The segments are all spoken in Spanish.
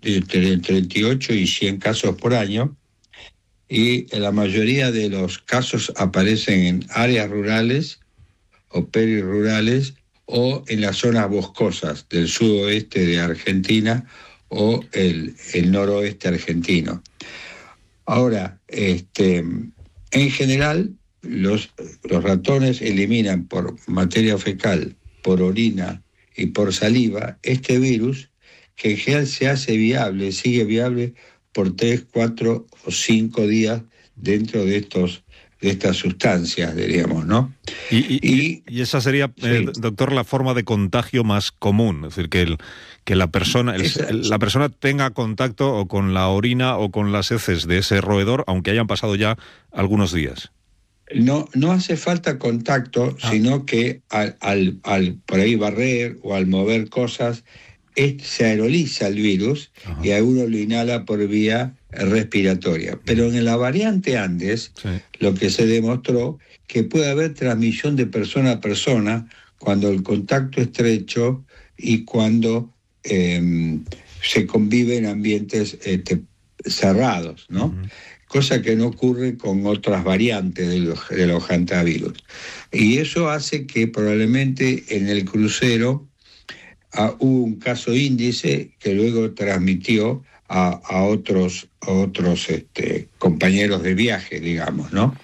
entre 38 y 100 casos por año, y la mayoría de los casos aparecen en áreas rurales o perirrurales o en las zonas boscosas del sudoeste de Argentina o el noroeste argentino. Ahora, en general, los ratones eliminan por materia fecal, por orina y por saliva este virus, que en general sigue viable por 3, 4 o 5 días dentro de estas sustancias, diríamos, ¿no? Y esa sería, sí. doctor, la forma de contagio más común, es decir, que la persona tenga contacto o con la orina o con las heces de ese roedor, aunque hayan pasado ya algunos días. No hace falta contacto, sino que al por ahí barrer o al mover cosas, se aeroliza el virus. Ajá. Y a uno lo inhala por vía respiratoria. Pero en la variante Andes, sí, lo que se demostró que puede haber transmisión de persona a persona cuando el contacto estrecho y cuando se convive en ambientes cerrados, ¿no? Uh-huh. Cosa que no ocurre con otras variantes de los hantavirus. Y eso hace que probablemente en el crucero hubo un caso índice que luego transmitió a otros compañeros de viaje, digamos, ¿no?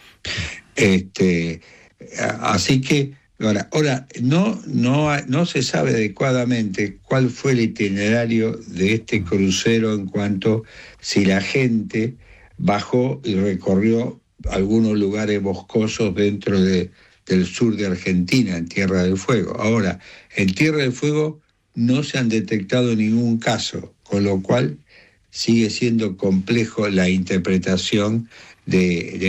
Así que ahora no se sabe adecuadamente cuál fue el itinerario de este crucero en cuanto si la gente bajó y recorrió algunos lugares boscosos dentro del sur de Argentina, en Tierra del Fuego. Ahora, en Tierra del Fuego no se han detectado ningún caso, con lo cual sigue siendo complejo la interpretación de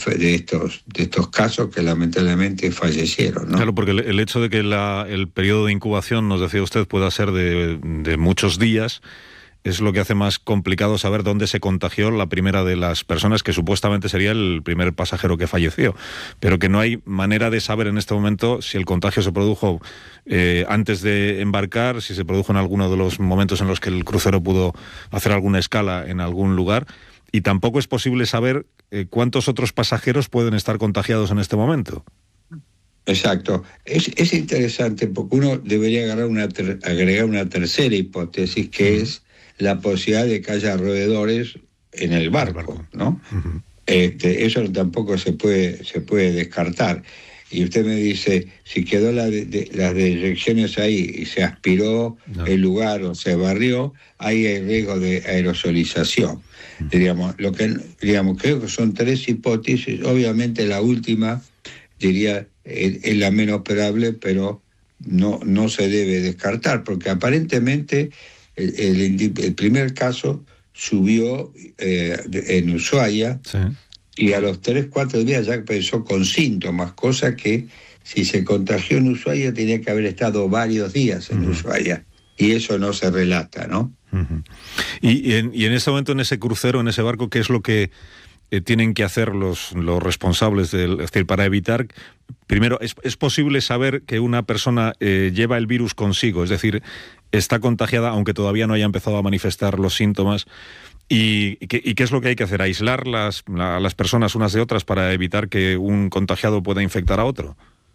estos casos que lamentablemente fallecieron, ¿no? Claro, porque el hecho de que el periodo de incubación, nos decía usted, pueda ser de muchos días, es lo que hace más complicado saber dónde se contagió la primera de las personas, que supuestamente sería el primer pasajero que falleció, pero que no hay manera de saber en este momento si el contagio se produjo antes de embarcar, si se produjo en alguno de los momentos en los que el crucero pudo hacer alguna escala en algún lugar, y tampoco es posible saber cuántos otros pasajeros pueden estar contagiados en este momento. Exacto. Es interesante porque uno debería agregar una tercera hipótesis, que es la posibilidad de que haya roedores en el barco, ¿no? Uh-huh. Eso tampoco se puede descartar. Y usted me dice, si quedó las deyecciones ahí y se aspiró el lugar o se barrió, ahí hay riesgo de aerosolización. Uh-huh. Creo que son tres hipótesis. Obviamente la última, diría, es la menos probable, pero no se debe descartar, porque aparentemente el primer caso subió en Ushuaia, sí, y a los 3-4 días ya empezó con síntomas, cosa que si se contagió en Ushuaia tenía que haber estado varios días en Ushuaia, y eso no se relata, ¿no? Uh-huh. Y en ese momento, en ese crucero, en ese barco, ¿qué es lo que tienen que hacer los responsables es decir, para evitar? Primero, ¿es posible saber que una persona lleva el virus consigo? Es decir, está contagiada aunque todavía no haya empezado a manifestar los síntomas. ¿Y qué es lo que hay que hacer? ¿Aislar a las personas unas de otras para evitar que un contagiado pueda infectar a otro?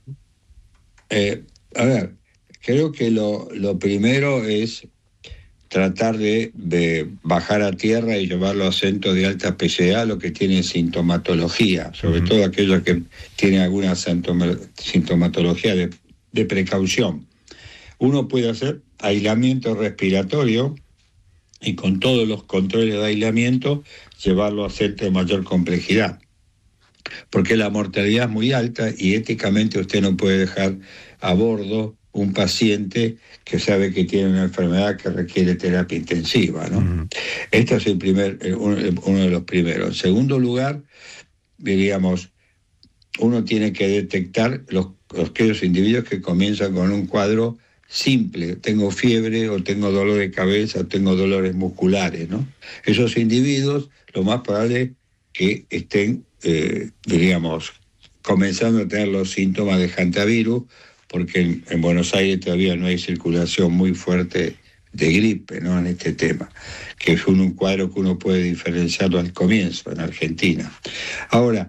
A ver, creo que lo primero es tratar de bajar a tierra y llevarlo a centros de alta especialidad, los que tienen sintomatología, sobre uh-huh, todo aquellos que tienen alguna sintomatología de precaución. Uno puede hacer aislamiento respiratorio y con todos los controles de aislamiento llevarlo a centros de mayor complejidad, porque la mortalidad es muy alta y éticamente usted no puede dejar a bordo un paciente que sabe que tiene una enfermedad que requiere terapia intensiva, ¿no? Uh-huh. Este es uno de los primeros. En segundo lugar, diríamos, uno tiene que detectar aquellos individuos que comienzan con un cuadro simple: tengo fiebre, o tengo dolor de cabeza, o tengo dolores musculares, ¿no? Esos individuos, lo más probable es que estén, comenzando a tener los síntomas de hantavirus, porque en Buenos Aires todavía no hay circulación muy fuerte gripe, ¿no? En este tema, que es un cuadro que uno puede diferenciarlo al comienzo en Argentina. Ahora,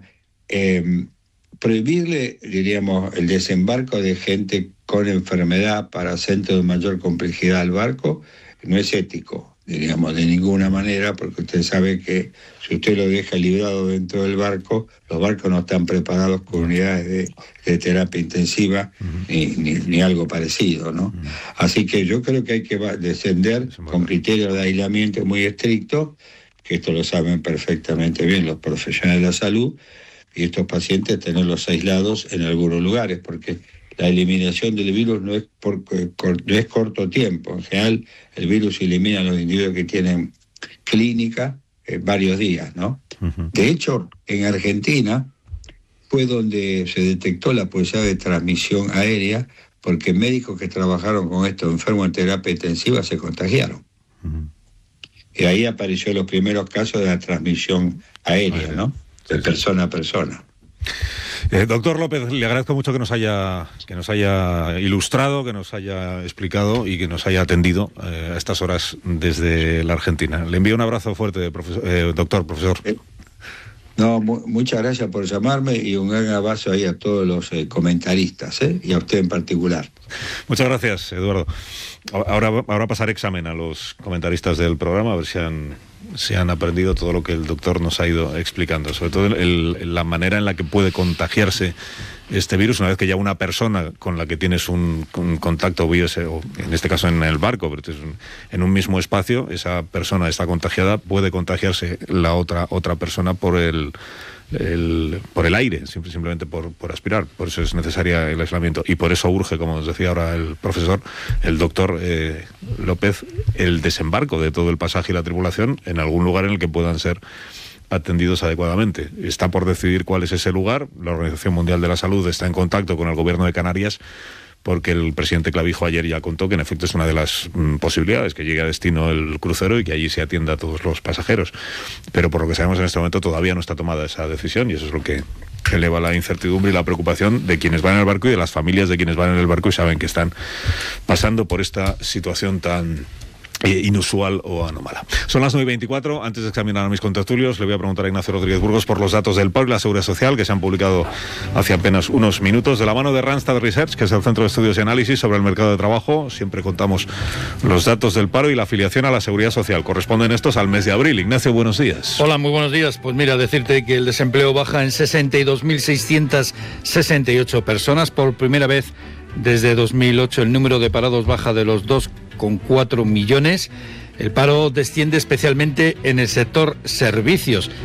prohibirle, diríamos, el desembarco de gente con enfermedad para centros de mayor complejidad al barco no es ético, diríamos, de ninguna manera, porque usted sabe que si usted lo deja librado dentro del barco, los barcos no están preparados con unidades de terapia intensiva ni algo parecido, ¿no? Así que yo creo que hay que descender con criterios de aislamiento muy estrictos, que esto lo saben perfectamente bien los profesionales de la salud, y estos pacientes tenerlos aislados en algunos lugares, porque la eliminación del virus no es corto tiempo. En general, el virus elimina a los individuos que tienen clínica varios días, ¿no? De hecho, en Argentina fue donde se detectó la posibilidad de transmisión aérea, porque médicos que trabajaron con estos enfermos en terapia intensiva se contagiaron. Y ahí apareció los primeros casos de la transmisión aérea, ¿no? De persona a persona. Doctor López, le agradezco mucho que nos haya ilustrado, que nos haya explicado y que nos haya atendido a estas horas desde la Argentina. Le envío un abrazo fuerte, profesor. No, muchas gracias por llamarme y un gran abrazo ahí a todos los comentaristas, y a usted en particular. Muchas gracias, Eduardo. Ahora pasaré examen a los comentaristas del programa, a ver si han aprendido todo lo que el doctor nos ha ido explicando, sobre todo la manera en la que puede contagiarse este virus una vez que ya una persona con la que tienes un contacto, o en este caso en el barco, pero en un mismo espacio, esa persona está contagiada, puede contagiarse la otra persona por el aire, simplemente por aspirar. Por eso es necesaria el aislamiento y por eso urge, como nos decía ahora el doctor López, el desembarco de todo el pasaje y la tripulación en algún lugar en el que puedan ser atendidos adecuadamente. Está por decidir cuál es ese lugar. La Organización Mundial de la Salud está en contacto con el gobierno de Canarias, porque el presidente Clavijo ayer ya contó que en efecto es una de las posibilidades, que llegue a destino el crucero y que allí se atienda a todos los pasajeros. Pero por lo que sabemos en este momento todavía no está tomada esa decisión, y eso es lo que eleva la incertidumbre y la preocupación de quienes van en el barco y de las familias de quienes van en el barco y saben que están pasando por esta situación tan inusual o anómala. Son las 9:24. Antes de examinar a mis contertulios, le voy a preguntar a Ignacio Rodríguez Burgos por los datos del paro y la seguridad social que se han publicado hace apenas unos minutos, de la mano de Randstad Research, que es el Centro de Estudios y Análisis sobre el Mercado de Trabajo. Siempre contamos los datos del paro y la afiliación a la seguridad social. Corresponden estos al mes de abril. Ignacio, buenos días. Hola, muy buenos días. Pues mira, decirte que el desempleo baja en 62.668 personas. Por primera vez desde 2008 el número de parados baja de los 2,4 millones. El paro desciende especialmente en el sector servicios.